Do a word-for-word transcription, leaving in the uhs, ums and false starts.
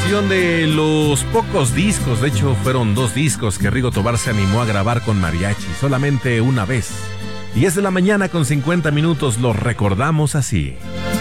canción de los pocos discos, de hecho fueron dos discos que Rigo Tobar se animó a grabar con mariachi, solamente una vez. diez de la mañana con cincuenta minutos, lo recordamos así.